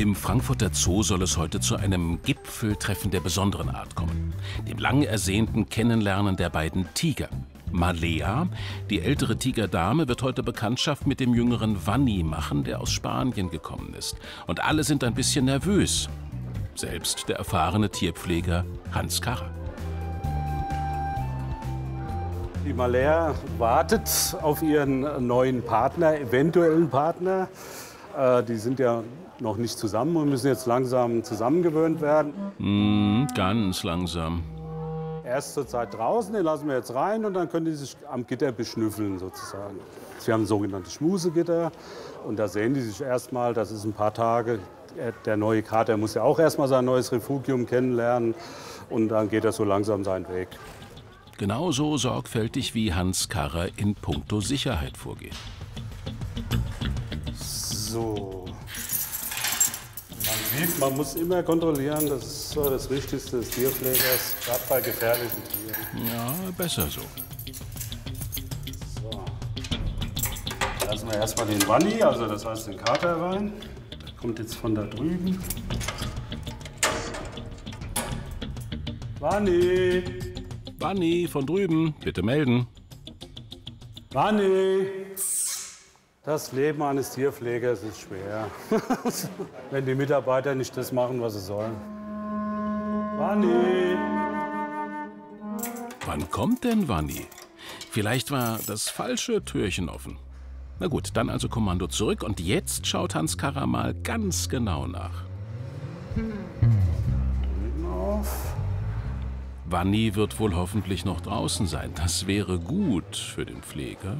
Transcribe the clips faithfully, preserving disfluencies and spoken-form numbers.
Im Frankfurter Zoo soll es heute zu einem Gipfeltreffen der besonderen Art kommen. Dem lang ersehnten Kennenlernen der beiden Tiger. Malea, die ältere Tigerdame, wird heute Bekanntschaft mit dem jüngeren Vanni machen, der aus Spanien gekommen ist. Und alle sind ein bisschen nervös. Selbst der erfahrene Tierpfleger Hans Karrer. Die Malea wartet auf ihren neuen Partner, eventuellen Partner. Äh, die sind ja noch nicht zusammen und müssen jetzt langsam zusammengewöhnt werden. Mm, ganz langsam. Er ist zurzeit draußen, den lassen wir jetzt rein und dann können die sich am Gitter beschnüffeln sozusagen. Sie haben ein sogenanntes Schmusegitter und da sehen die sich erstmal, das ist ein paar Tage. Der neue Kater muss ja auch erstmal sein neues Refugium kennenlernen und dann geht er so langsam seinen Weg. Genauso sorgfältig wie Hans Karrer in puncto Sicherheit vorgeht. So. Man sieht, man muss immer kontrollieren, das ist so das Wichtigste des Tierpflegers, gerade bei gefährlichen Tieren. Ja, besser so. So. Lassen wir erstmal den Vanni, also das heißt den Kater rein. Der kommt jetzt von da drüben. Vanni! Vanni, von drüben, bitte melden. Vanni! Das Leben eines Tierpflegers ist schwer, wenn die Mitarbeiter nicht das machen, was sie sollen. Vanni! Wann kommt denn Vanni? Vielleicht war das falsche Türchen offen. Na gut, dann also Kommando zurück und jetzt schaut Hans Karrer mal ganz genau nach. Vanni wird wohl hoffentlich noch draußen sein. Das wäre gut für den Pfleger.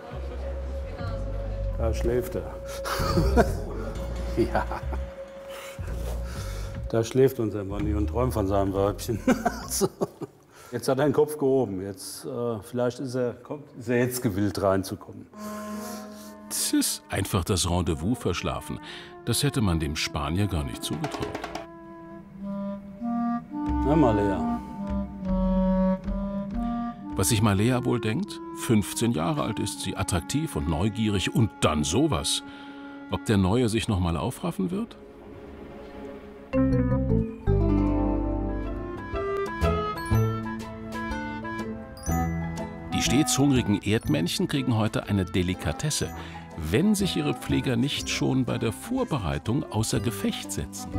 Da schläft er. Ja. Da schläft unser Vanni und träumt von seinem Weibchen. So. Jetzt hat er den Kopf gehoben. Jetzt, äh, vielleicht ist er, kommt, ist er jetzt gewillt, reinzukommen. Tschüss. Einfach das Rendezvous verschlafen. Das hätte man dem Spanier gar nicht zugetraut. Na, Malea. Was sich Malea wohl denkt? fünfzehn Jahre alt ist sie, attraktiv und neugierig und dann sowas. Ob der Neue sich noch mal aufraffen wird? Die stets hungrigen Erdmännchen kriegen heute eine Delikatesse, wenn sich ihre Pfleger nicht schon bei der Vorbereitung außer Gefecht setzen.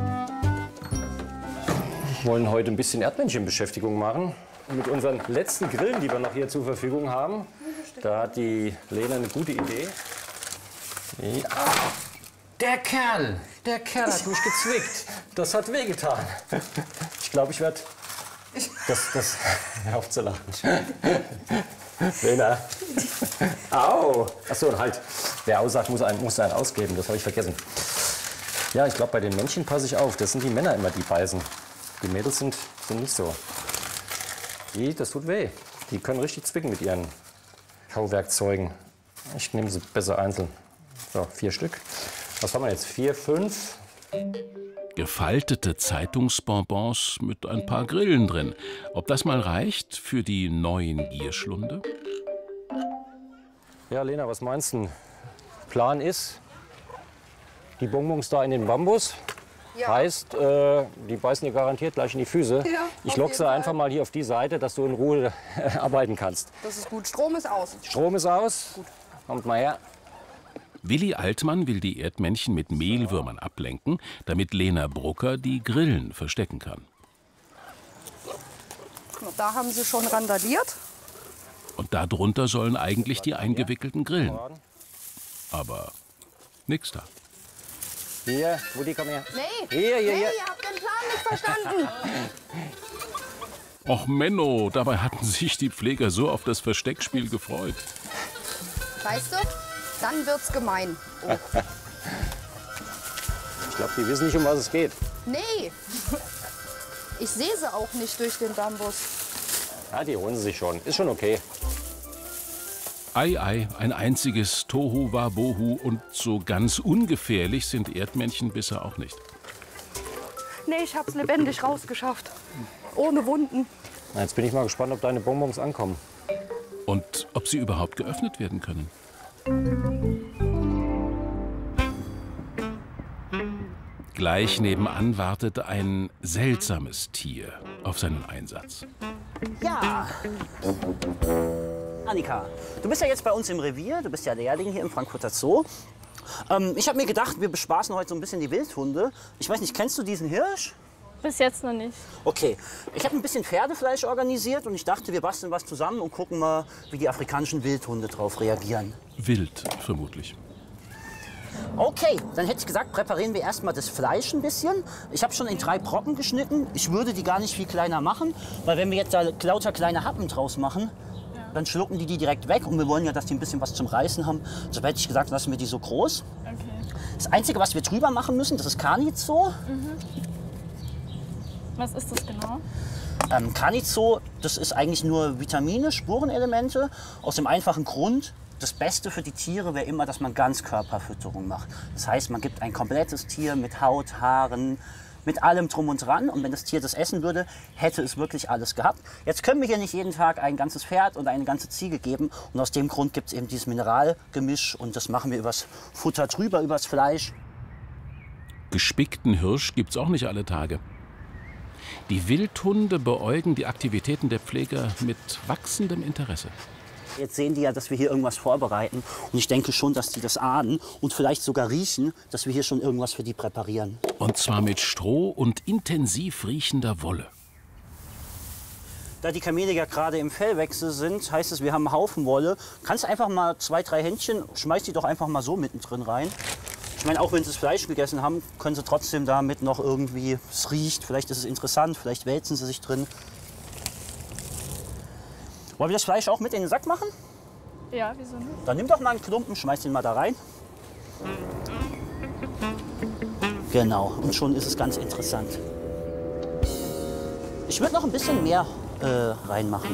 Wir wollen heute ein bisschen Erdmännchenbeschäftigung machen. Mit unseren letzten Grillen, die wir noch hier zur Verfügung haben. Da hat die Lena eine gute Idee. Ja. Der Kerl, der Kerl hat mich gezwickt. Das hat wehgetan. Ich glaube, ich werde... Das, das... Hör auf zu lachen. Lena. Au. Achso, halt. Wer aussagt, muss einen, muss einen ausgeben. Das habe ich vergessen. Ja, ich glaube, bei den Männchen passe ich auf. Das sind die Männer immer, die beißen. Die Mädels sind, sind nicht so. Die, das tut weh. Die können richtig zwicken mit ihren Kauwerkzeugen. Ich nehme sie besser einzeln. So, vier Stück. Was haben wir jetzt? Vier, fünf. Gefaltete Zeitungsbonbons mit ein paar Grillen drin. Ob das mal reicht für die neuen Gierschlunde? Ja, Lena, was meinst du? Plan ist, die Bonbons da in den Bambus. Ja. Heißt, äh, die beißen dir garantiert gleich in die Füße. Ja, ich lock sie einfach mal hier auf die Seite, dass du in Ruhe äh, arbeiten kannst. Das ist gut. Strom ist aus. Strom ist aus. Gut. Kommt mal her. Willi Altmann will die Erdmännchen mit Mehlwürmern ablenken, damit Lena Brucker die Grillen verstecken kann. Da haben sie schon randaliert. Und darunter sollen eigentlich die eingewickelten Grillen. Aber nix da. Hier, Mutti, komm her. Nee, hier, hier, nee, hier. ihr habt den Plan nicht verstanden. Och Menno, dabei hatten sich die Pfleger so auf das Versteckspiel gefreut. Weißt du, dann wird's gemein. Oh. Ich glaube, die wissen nicht, um was es geht. Nee, ich sehe sie auch nicht durch den Bambus. Ja, die holen sie sich schon. Ist schon okay. Ei, ei, ein einziges Tohu Wabohu und so ganz ungefährlich sind Erdmännchen bisher auch nicht. Nee, ich hab's lebendig rausgeschafft. Ohne Wunden. Na, jetzt bin ich mal gespannt, ob deine Bonbons ankommen. Und ob sie überhaupt geöffnet werden können. Gleich nebenan wartet ein seltsames Tier auf seinen Einsatz. Ja. Annika, du bist ja jetzt bei uns im Revier. Du bist ja Lehrling hier im Frankfurter Zoo. Ähm, ich habe mir gedacht, wir bespaßen heute so ein bisschen die Wildhunde. Ich weiß nicht, kennst du diesen Hirsch? Bis jetzt noch nicht. Okay, ich habe ein bisschen Pferdefleisch organisiert und ich dachte, wir basteln was zusammen und gucken mal, wie die afrikanischen Wildhunde darauf reagieren. Wild, vermutlich. Okay, dann hätte ich gesagt, präparieren wir erstmal das Fleisch ein bisschen. Ich habe schon in drei Brocken geschnitten. Ich würde die gar nicht viel kleiner machen, weil wenn wir jetzt da lauter kleine Happen draus machen, dann schlucken die die direkt weg und wir wollen ja, dass die ein bisschen was zum Reißen haben. So hätte ich gesagt, lassen wir die so groß. Okay. Das Einzige, was wir drüber machen müssen, das ist Carnizo. Mhm. Was ist das genau? Ähm, Carnizo, das ist eigentlich nur Vitamine, Spurenelemente, aus dem einfachen Grund, das Beste für die Tiere wäre immer, dass man Ganzkörperfütterung macht. Das heißt, man gibt ein komplettes Tier mit Haut, Haaren, mit allem drum und dran. Und wenn das Tier das essen würde, hätte es wirklich alles gehabt. Jetzt können wir hier nicht jeden Tag ein ganzes Pferd und eine ganze Ziege geben. Und aus dem Grund gibt es eben dieses Mineralgemisch. Und das machen wir übers Futter drüber, übers Fleisch. Gespickten Hirsch gibt's auch nicht alle Tage. Die Wildhunde beäugen die Aktivitäten der Pfleger mit wachsendem Interesse. Jetzt sehen die ja, dass wir hier irgendwas vorbereiten. Und ich denke schon, dass die das ahnen und vielleicht sogar riechen, dass wir hier schon irgendwas für die präparieren. Und zwar mit Stroh und intensiv riechender Wolle. Da die Kamele ja gerade im Fellwechsel sind, heißt es, wir haben einen Haufen Wolle. Kannst einfach mal zwei, drei Händchen, schmeiß die doch einfach mal so mittendrin rein. Ich meine, auch wenn sie das Fleisch gegessen haben, können sie trotzdem damit noch irgendwie, es riecht, vielleicht ist es interessant, vielleicht wälzen sie sich drin. Wollen wir das Fleisch auch mit in den Sack machen? Ja, wieso nicht? Dann nimm doch mal einen Klumpen, schmeiß den mal da rein. Genau, und schon ist es ganz interessant. Ich würde noch ein bisschen mehr äh, reinmachen.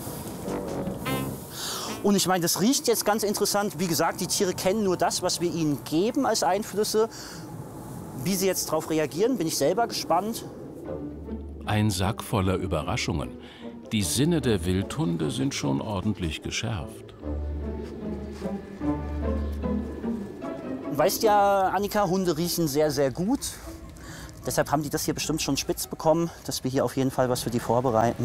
Und ich meine, das riecht jetzt ganz interessant. Wie gesagt, die Tiere kennen nur das, was wir ihnen geben als Einflüsse. Wie sie jetzt darauf reagieren, bin ich selber gespannt. Ein Sack voller Überraschungen. Die Sinne der Wildhunde sind schon ordentlich geschärft. Du weißt ja, Annika, Hunde riechen sehr, sehr gut. Deshalb haben die das hier bestimmt schon spitz bekommen, dass wir hier auf jeden Fall was für die vorbereiten.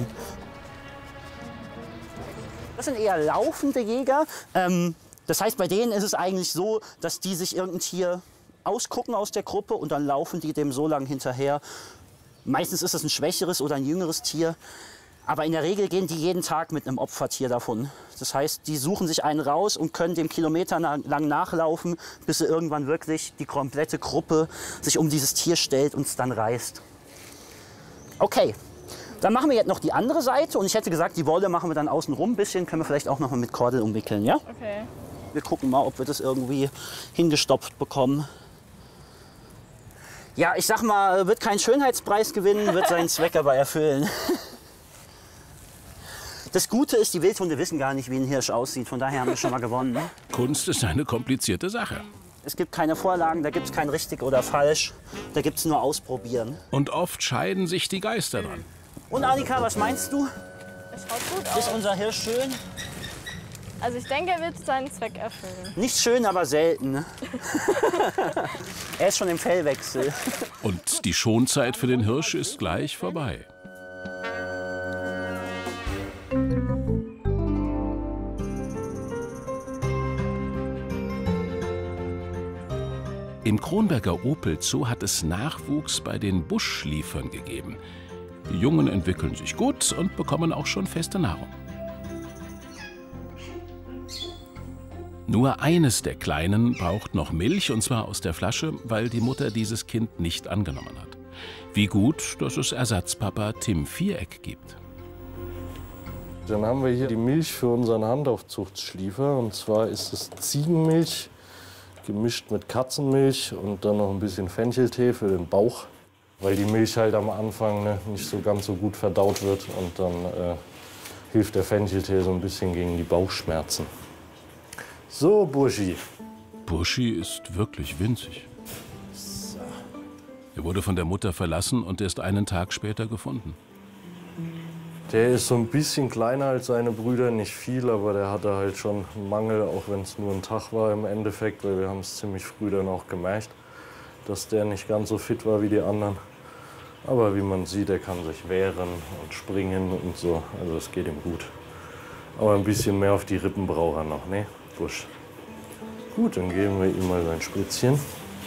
Das sind eher laufende Jäger. Ähm, das heißt, bei denen ist es eigentlich so, dass die sich irgendein Tier ausgucken aus der Gruppe und dann laufen die dem so lange hinterher. Meistens ist es ein schwächeres oder ein jüngeres Tier. Aber in der Regel gehen die jeden Tag mit einem Opfertier davon. Das heißt, die suchen sich einen raus und können dem kilometerlang nachlaufen, bis sie irgendwann wirklich die komplette Gruppe sich um dieses Tier stellt und es dann reißt. Okay, dann machen wir jetzt noch die andere Seite. Und ich hätte gesagt, die Wolle machen wir dann außen rum ein bisschen. Können wir vielleicht auch noch mal mit Kordel umwickeln, ja? Okay. Wir gucken mal, ob wir das irgendwie hingestopft bekommen. Ja, ich sag mal, wird keinen Schönheitspreis gewinnen, wird seinen Zweck aber erfüllen. Das Gute ist, die Wildhunde wissen gar nicht, wie ein Hirsch aussieht. Von daher haben wir schon mal gewonnen. Ne? Kunst ist eine komplizierte Sache. Es gibt keine Vorlagen, da gibt es kein richtig oder falsch. Da gibt es nur Ausprobieren. Und oft scheiden sich die Geister dran. Und Annika, was meinst du? Es schaut gut aus. Ist unser Hirsch schön? Also ich denke, er wird seinen Zweck erfüllen. Nicht schön, aber selten. Ne? Er ist schon im Fellwechsel. Und die Schonzeit für den Hirsch ist gleich vorbei. Im Kronberger Opel Zoo hat es Nachwuchs bei den Buschschliefern gegeben. Die Jungen entwickeln sich gut und bekommen auch schon feste Nahrung. Nur eines der Kleinen braucht noch Milch, und zwar aus der Flasche, weil die Mutter dieses Kind nicht angenommen hat. Wie gut, dass es Ersatzpapa Tim Viereck gibt. Dann haben wir hier die Milch für unseren Handaufzuchtschliefer. Und zwar ist es Ziegenmilch, gemischt mit Katzenmilch und dann noch ein bisschen Fencheltee für den Bauch. Weil die Milch halt am Anfang ne, nicht so ganz so gut verdaut wird. Und dann äh, hilft der Fencheltee so ein bisschen gegen die Bauchschmerzen. So, Burschi. Burschi ist wirklich winzig. Er wurde von der Mutter verlassen und erst einen Tag später gefunden. Der ist so ein bisschen kleiner als seine Brüder, nicht viel, aber der hatte halt schon einen Mangel, auch wenn es nur ein Tag war im Endeffekt, weil wir haben es ziemlich früh dann auch gemerkt. dass der nicht ganz so fit war wie die anderen. Aber wie man sieht, er kann sich wehren und springen und so. Also es geht ihm gut. Aber ein bisschen mehr auf die Rippen braucht er noch, ne, Busch? Gut, dann geben wir ihm mal sein Spritzchen.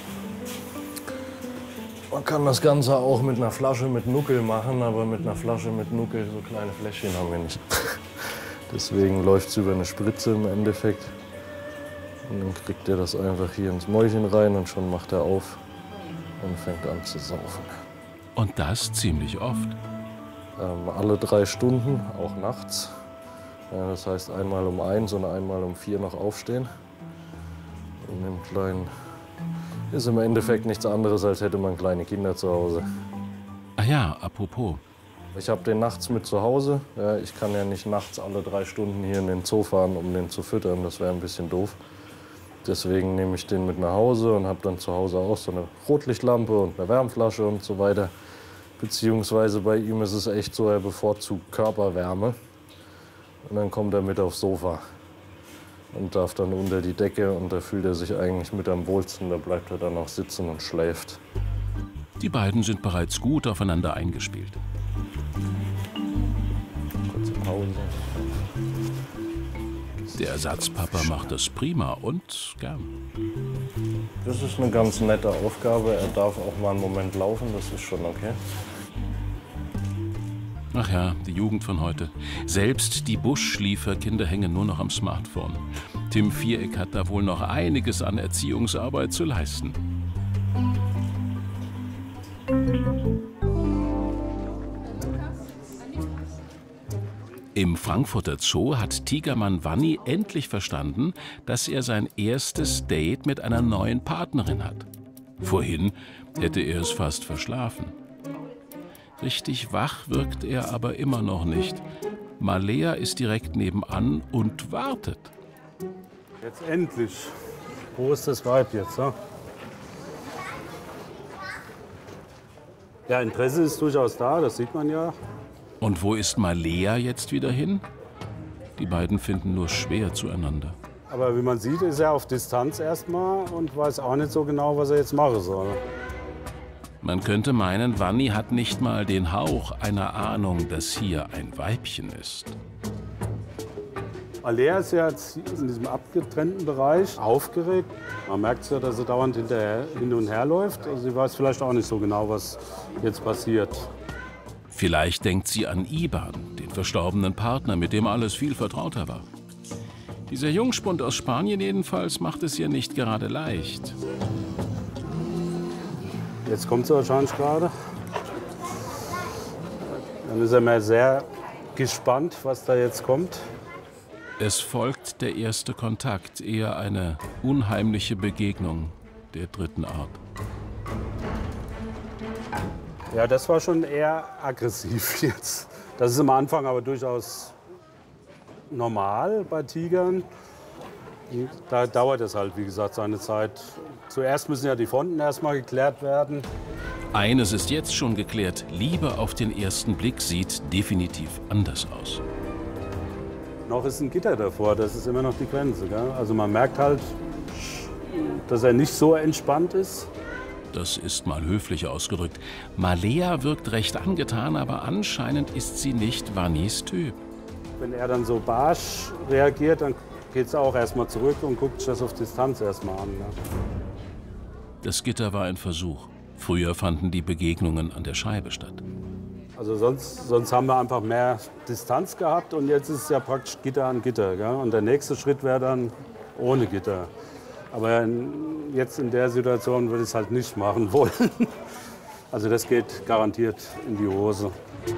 Man kann das Ganze auch mit einer Flasche mit Nuckel machen, aber mit einer Flasche mit Nuckel, so kleine Fläschchen haben wir nicht. Deswegen läuft es über eine Spritze im Endeffekt. Und dann kriegt er das einfach hier ins Mäulchen rein und schon macht er auf und fängt an zu saufen. Und das ziemlich oft. Ähm, alle drei Stunden, auch nachts. Ja, das heißt einmal um eins und einmal um vier noch aufstehen. Und dem Kleinen ist im Endeffekt nichts anderes, als hätte man kleine Kinder zu Hause. Ah ja, apropos. Ich habe den nachts mit zu Hause. Ja, ich kann ja nicht nachts alle drei Stunden hier in den Zoo fahren, um den zu füttern. Das wäre ein bisschen doof. Deswegen nehme ich den mit nach Hause und habe dann zu Hause auch so eine Rotlichtlampe und eine Wärmflasche und so weiter. Beziehungsweise bei ihm ist es echt so, er bevorzugt Körperwärme. Und dann kommt er mit aufs Sofa und darf dann unter die Decke und da fühlt er sich eigentlich mit am wohlsten. Da bleibt er dann auch sitzen und schläft. Die beiden sind bereits gut aufeinander eingespielt. Kurze Pause. Der Ersatzpapa macht das prima und gern. Das ist eine ganz nette Aufgabe. Er darf auch mal einen Moment laufen, das ist schon okay. Ach ja, die Jugend von heute. Selbst die Buschschlieferkinder hängen nur noch am Smartphone. Tim Viereck hat da wohl noch einiges an Erziehungsarbeit zu leisten. Im Frankfurter Zoo hat Tigermann Wanni endlich verstanden, dass er sein erstes Date mit einer neuen Partnerin hat. Vorhin hätte er es fast verschlafen. Richtig wach wirkt er aber immer noch nicht. Malea ist direkt nebenan und wartet. Jetzt endlich. Wo ist das Weib jetzt? Ja? Ja, Interesse ist durchaus da, das sieht man ja. Und wo ist Malea jetzt wieder hin? Die beiden finden nur schwer zueinander. Aber wie man sieht, ist er auf Distanz erstmal und weiß auch nicht so genau, was er jetzt machen soll. Man könnte meinen, Wanni hat nicht mal den Hauch einer Ahnung, dass hier ein Weibchen ist. Malea ist ja jetzt in diesem abgetrennten Bereich aufgeregt. Man merkt ja, dass sie dauernd hinterher, hin und her läuft. Also sie weiß vielleicht auch nicht so genau, was jetzt passiert. Vielleicht denkt sie an Iban, den verstorbenen Partner, mit dem alles viel vertrauter war. Dieser Jungspund aus Spanien jedenfalls macht es ihr nicht gerade leicht. Jetzt kommt sie wahrscheinlich gerade. Dann ist er mal sehr gespannt, was da jetzt kommt. Es folgt der erste Kontakt, eher eine unheimliche Begegnung der dritten Art. Ja, das war schon eher aggressiv jetzt. Das ist am Anfang aber durchaus normal bei Tigern. Da dauert es halt, wie gesagt, seine Zeit. Zuerst müssen ja die Fronten erstmal geklärt werden. Eines ist jetzt schon geklärt. Liebe auf den ersten Blick sieht definitiv anders aus. Noch ist ein Gitter davor, das ist immer noch die Grenze. Gell? Also man merkt halt, dass er nicht so entspannt ist. Das ist mal höflich ausgedrückt. Malea wirkt recht angetan, aber anscheinend ist sie nicht Wannis Typ. Wenn er dann so barsch reagiert, dann geht es auch erstmal zurück und guckt sich das auf Distanz erstmal an. Ja. Das Gitter war ein Versuch. Früher fanden die Begegnungen an der Scheibe statt. Also sonst, sonst haben wir einfach mehr Distanz gehabt und jetzt ist es ja praktisch Gitter an Gitter. Gell? Und der nächste Schritt wäre dann ohne Gitter. Aber jetzt in der Situation würde ich es halt nicht machen wollen. Also das geht garantiert in die Hose.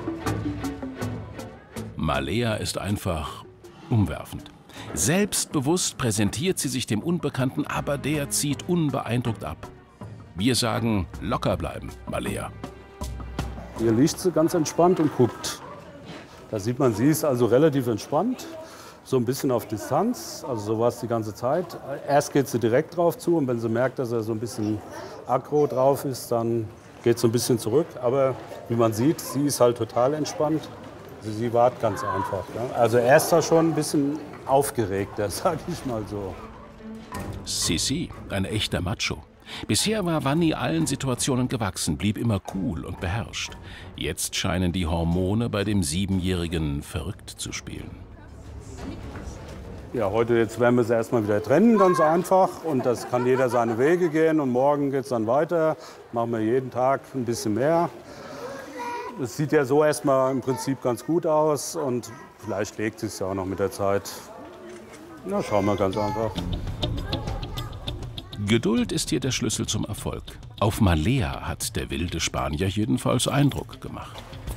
Malea ist einfach umwerfend. Selbstbewusst präsentiert sie sich dem Unbekannten, aber der zieht unbeeindruckt ab. Wir sagen, locker bleiben, Malea. Hier liegt sie ganz entspannt und guckt. Da sieht man, sie ist also relativ entspannt. So ein bisschen auf Distanz, also so war es die ganze Zeit. Erst geht sie direkt drauf zu und wenn sie merkt, dass er so ein bisschen aggro drauf ist, dann geht sie ein bisschen zurück. Aber wie man sieht, sie ist halt total entspannt. Also sie wartet ganz einfach. Ja. Also er ist da schon ein bisschen aufgeregter, sag ich mal so. Sissi, ein echter Macho. Bisher war Wanni allen Situationen gewachsen, blieb immer cool und beherrscht. Jetzt scheinen die Hormone bei dem Siebenjährigen verrückt zu spielen. Ja, heute jetzt werden wir sie erstmal wieder trennen, ganz einfach. Und das kann jeder seine Wege gehen. Und morgen geht es dann weiter. Machen wir jeden Tag ein bisschen mehr. Es sieht ja so erstmal im Prinzip ganz gut aus. Und vielleicht legt es sich ja auch noch mit der Zeit. Na, schauen wir ganz einfach. Geduld ist hier der Schlüssel zum Erfolg. Auf Malea hat der wilde Spanier jedenfalls Eindruck gemacht.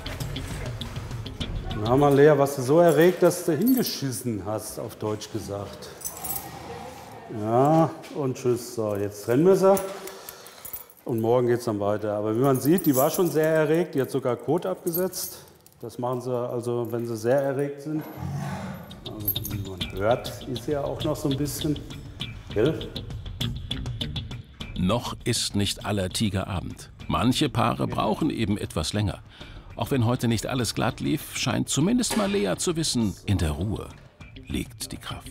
Na, Malea, warst du so erregt, dass du hingeschissen hast, auf Deutsch gesagt. Ja, und tschüss. So, jetzt trennen wir sie. Und morgen geht es dann weiter. Aber wie man sieht, die war schon sehr erregt. Die hat sogar Kot abgesetzt. Das machen sie also, wenn sie sehr erregt sind. Also, wie man hört, ist sie ja auch noch so ein bisschen. Gell? Noch ist nicht aller Tiger Abend. Manche Paare brauchen eben etwas länger. Auch wenn heute nicht alles glatt lief, scheint zumindest Malea zu wissen, in der Ruhe liegt die Kraft.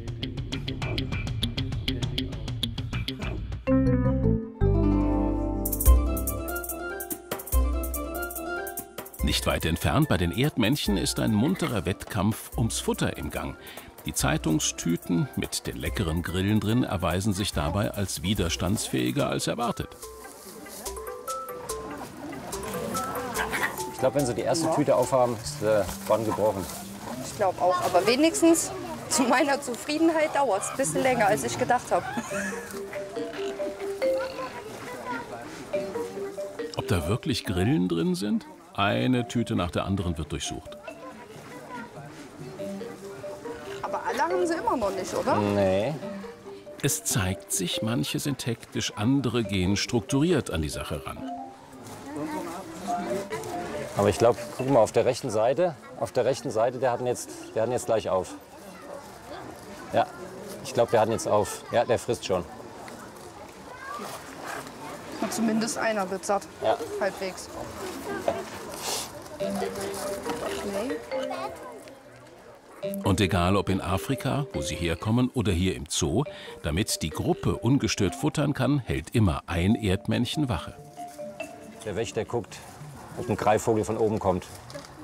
Nicht weit entfernt bei den Erdmännchen ist ein munterer Wettkampf ums Futter im Gang. Die Zeitungstüten mit den leckeren Grillen drin erweisen sich dabei als widerstandsfähiger als erwartet. Ich glaube, wenn Sie die erste Tüte aufhaben, ist der Bann gebrochen. Ich glaube auch, aber wenigstens zu meiner Zufriedenheit dauert es ein bisschen länger, als ich gedacht habe. Ob da wirklich Grillen drin sind? Eine Tüte nach der anderen wird durchsucht. Aber alle haben sie immer noch nicht, oder? Nee. Es zeigt sich, manche sind hektisch, andere gehen strukturiert an die Sache ran. Aber ich glaube, guck mal, auf der rechten Seite, auf der rechten Seite, der hat ihn jetzt, der hat ihn jetzt gleich auf. Ja, ich glaube, der hat ihn jetzt auf. Ja, der frisst schon. Und zumindest einer wird satt, Ja. halbwegs. Nee. Und egal ob in Afrika, wo sie herkommen, oder hier im Zoo, damit die Gruppe ungestört futtern kann, hält immer ein Erdmännchen Wache. Der Wächter guckt, ob ein Greifvogel von oben kommt.